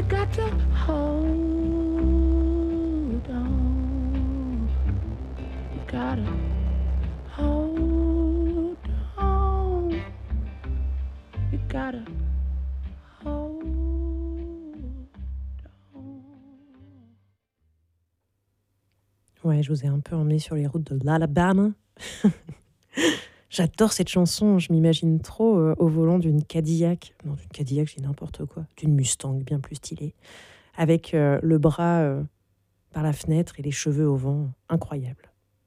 You got to hold on. You gotta hold on. You gotta hold on. Ouais, je vous ai un peu emmené sur les routes de l'Alabama. J'adore cette chanson, je m'imagine trop au volant d'une Cadillac. Non, d'une Cadillac, j'ai n'importe quoi. D'une Mustang, bien plus stylée. Avec le bras par la fenêtre et les cheveux au vent. Incroyable.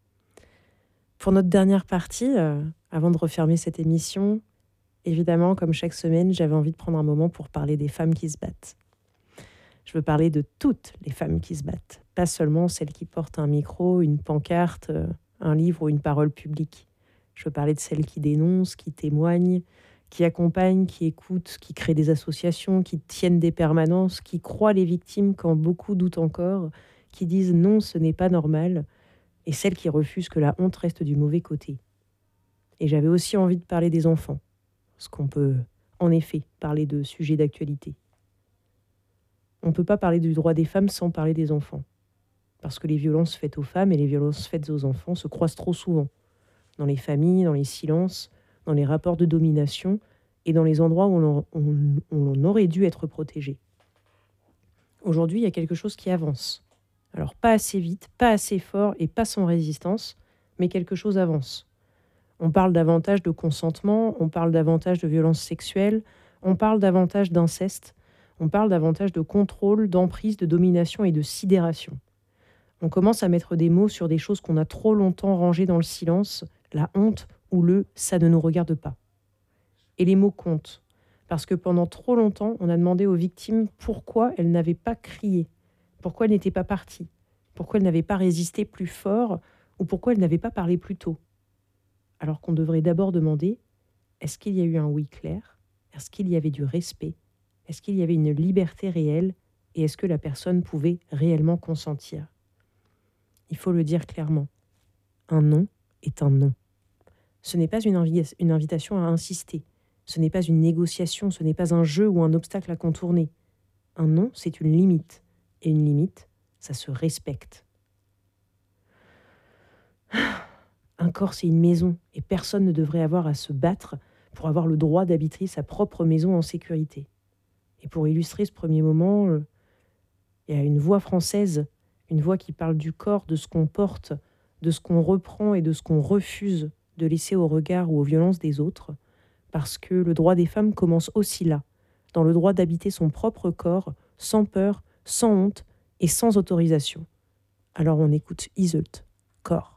Pour notre dernière partie, avant de refermer cette émission, évidemment, comme chaque semaine, j'avais envie de prendre un moment pour parler des femmes qui se battent. Je veux parler de toutes les femmes qui se battent, pas seulement celles qui portent un micro, une pancarte, un livre ou une parole publique. Je veux parler de celles qui dénoncent, qui témoignent, qui accompagnent, qui écoutent, qui créent des associations, qui tiennent des permanences, qui croient les victimes quand beaucoup doutent encore, qui disent non, ce n'est pas normal, et celles qui refusent que la honte reste du mauvais côté. Et j'avais aussi envie de parler des enfants, parce qu'on peut en effet parler de sujets d'actualité. On ne peut pas parler du droit des femmes sans parler des enfants. Parce que les violences faites aux femmes et les violences faites aux enfants se croisent trop souvent. Dans les familles, dans les silences, dans les rapports de domination et dans les endroits où on aurait dû être protégé. Aujourd'hui, il y a quelque chose qui avance. Alors pas assez vite, pas assez fort et pas sans résistance, mais quelque chose avance. On parle davantage de consentement, on parle davantage de violences sexuelles, on parle davantage d'inceste, on parle davantage de contrôle, d'emprise, de domination et de sidération. On commence à mettre des mots sur des choses qu'on a trop longtemps rangées dans le silence, la honte ou le « ça ne nous regarde pas ». Et les mots comptent, parce que pendant trop longtemps, on a demandé aux victimes pourquoi elles n'avaient pas crié, pourquoi elles n'étaient pas parties, pourquoi elles n'avaient pas résisté plus fort ou pourquoi elles n'avaient pas parlé plus tôt. Alors qu'on devrait d'abord demander, est-ce qu'il y a eu un oui clair? Est-ce qu'il y avait du respect? Est-ce qu'il y avait une liberté réelle? Et est-ce que la personne pouvait réellement consentir? Il faut le dire clairement. Un non est un non. Ce n'est pas une invitation à insister. Ce n'est pas une négociation, ce n'est pas un jeu ou un obstacle à contourner. Un non, c'est une limite. Et une limite, ça se respecte. Un corps, c'est une maison, et personne ne devrait avoir à se battre pour avoir le droit d'habiter sa propre maison en sécurité. Et pour illustrer ce premier moment, il y a une voix française, une voix qui parle du corps, de ce qu'on porte, de ce qu'on reprend et de ce qu'on refuse de laisser au regard ou aux violences des autres, parce que le droit des femmes commence aussi là, dans le droit d'habiter son propre corps, sans peur, sans honte et sans autorisation. Alors on écoute Iseult, Corps.